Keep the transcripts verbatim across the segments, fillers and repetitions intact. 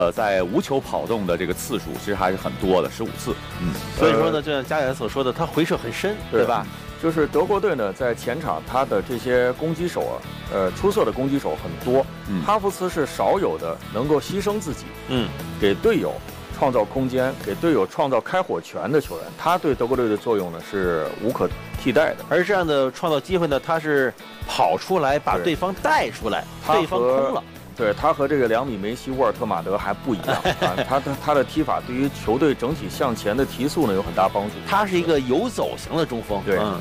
呃，在无球跑动的这个次数其实还是很多的，十五次。嗯， 所以说呢，就像佳远所说的，他回射很深，对吧？ 就是德国队呢，在前场他的这些攻击手啊，呃，出色的攻击手很多。嗯，哈弗茨是少有的能够牺牲自己，嗯，给队友创造空间，给队友创造开火权的球员。他对德国队的作用呢是无可替代的。 而这样的创造机会呢，他是跑出来把对方带出来，对方空了。 对他和这个两米梅西、沃尔特马德还不一样啊，他的他的踢法对于球队整体向前的提速呢有很大帮助。 他是一个游走型的中锋。 对， 嗯。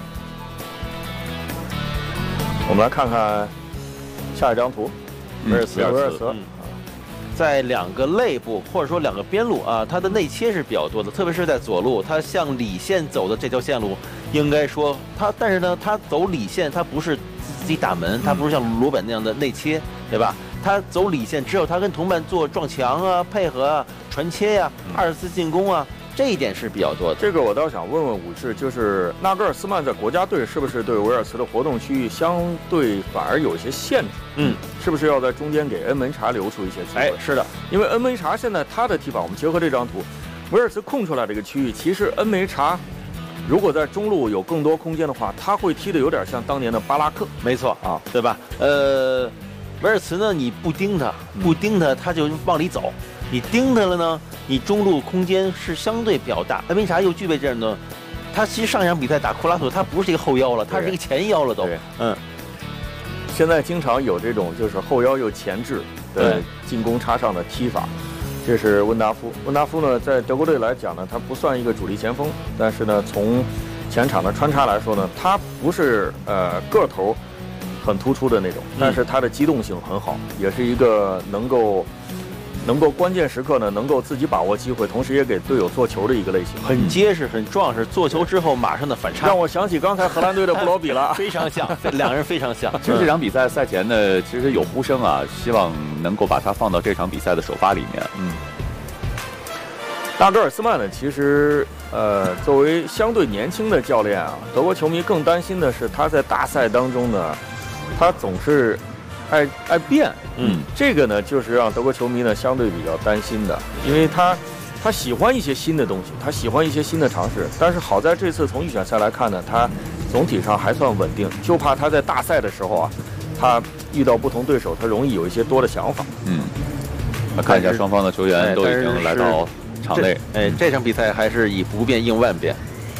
我们来看看下一张图， 维尔茨， 维尔茨。 在两个肋部或者说两个边路啊，他的内切是比较多的，特别是在左路，他向里线走的这条线路，应该说他，但是呢，他走里线，他不是自己打门，他不是像罗本那样的内切，对吧？他走里线之后，他跟同伴做撞墙啊、配合啊、传切呀、啊、二次进攻啊，这一点是比较多的。 这个我倒想问问武志，就是纳格尔斯曼在国家队是不是对维尔茨的活动区域相对反而有一些限制？嗯，是不是要在中间给恩门查留出一些机会？ 哎，是的， 因为恩门查现在他的踢法，我们结合这张图，维尔茨空出来这个区域，其实恩梅查如果在中路有更多空间的话，他会踢得有点像当年的巴拉克。 没错啊，对吧？呃。维尔茨呢，你不盯他，不盯他，他就往里走；你盯他了呢，你中路空间是相对比较大。恩梅查又具备这样的，他其实上一场比赛打库拉索，他不是一个后腰了，他是一个前腰了都。嗯， 现在经常有这种就是后腰又前置的进攻插上的踢法。这是温达夫，温达夫呢，在德国队来讲呢，他不算一个主力前锋，但是呢，从前场的穿插来说呢，他不是呃个头很突出的那种，但是他的机动性很好，也是一个能够能够关键时刻呢能够自己把握机会，同时也给队友做球的一个类型， 很结实、很壮实，做球之后马上的反差， 让我想起刚才荷兰队的布罗比了， 非常像，两人非常像。 其实这场比赛赛前呢，其实有呼声啊，希望能够把他放到这场比赛的首发里面。嗯， 纳格尔斯曼呢，其实呃作为相对年轻的教练啊，德国球迷更担心的是他在大赛当中呢。他总是爱爱变，嗯，这个呢就是让德国球迷呢相对比较担心的，因为他他喜欢一些新的东西，他喜欢一些新的尝试，但是好在这次从预选赛来看呢，他总体上还算稳定，就怕他在大赛的时候啊，他遇到不同对手，他容易有一些多的想法。 嗯，那看一下双方的球员都已经来到场内， 哎，这场比赛还是以不变应万变。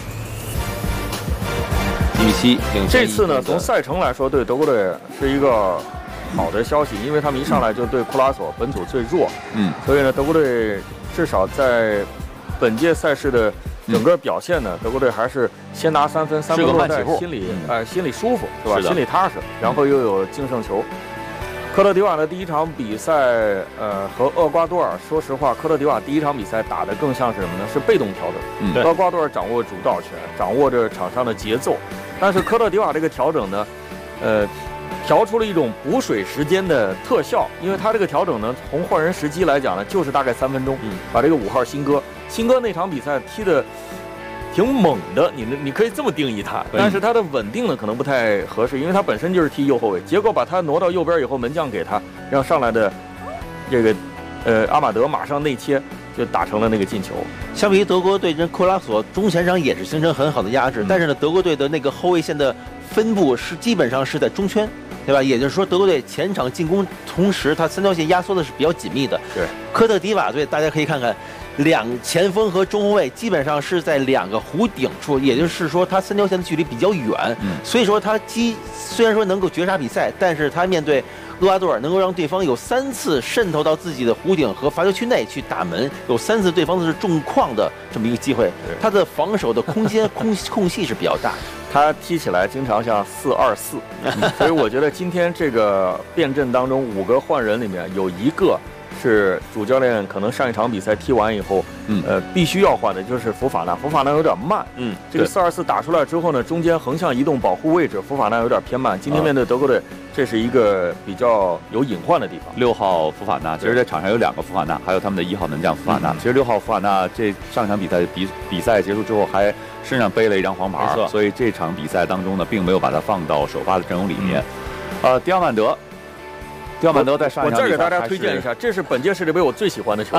一比七， 这次呢，从赛程来说，对德国队是一个好的消息，因为他们一上来就对库拉索本组最弱，嗯，所以呢，德国队至少在本届赛事的整个表现呢，德国队还是先拿三分，三分落袋，心里哎心里舒服，是吧？心里踏实，然后又有净胜球。科特迪瓦的第一场比赛，呃，和厄瓜多尔，说实话，科特迪瓦第一场比赛打得更像是什么呢？是被动调整。嗯，厄瓜多尔掌握主导权，掌握着场上的节奏，但是科特迪瓦这个调整呢，呃，调出了一种补水时间的特效，因为他这个调整呢，从换人时机来讲呢，就是大概三分钟，嗯，把这个五号辛哥，辛哥那场比赛踢的挺猛的，你你可以这么定义他，但是他的稳定呢可能不太合适，因为他本身就是踢右后卫，结果把他挪到右边以后，门将给他，让上来的这个呃阿马德马上内切就打成了那个进球。 相比于德国队跟库拉索中前场也是形成很好的压制，嗯、但是呢，德国队的那个后卫线的分布是基本上是在中圈，对吧？也就是说，德国队前场进攻同时，他三条线压缩的是比较紧密的。 对， 科特迪瓦队大家可以看看。两前锋和中后卫基本上是在两个弧顶处，也就是说，他三条线的距离比较远，嗯、所以说他基虽然说能够绝杀比赛，但是他面对厄瓜多尔能够让对方有三次渗透到自己的弧顶和罚球区内去打门，有三次对方的是重框的这么一个机会，他的防守的空间空空隙是比较大。 他踢起来经常像四二四，所以我觉得今天这个变阵当中五个换人里面有一个。是主教练可能上一场比赛踢完以后，嗯，呃，必须要换的就是福法纳。福法纳有点慢，嗯，这个四二四打出来之后呢，中间横向移动保护位置，福法纳有点偏慢。今天面对德国队，这是一个比较有隐患的地方。 六号福法纳，其实在场上有两个福法纳，还有他们的一号门将福法纳。其实六号福法纳这上场比赛比比赛结束之后还身上背了一张黄牌，所以这场比赛当中呢，并没有把他放到首发的阵容里面。呃，迪奥曼德。 刁曼德在上一场我再给大家推荐一下，这是本届世界杯我最喜欢的球员。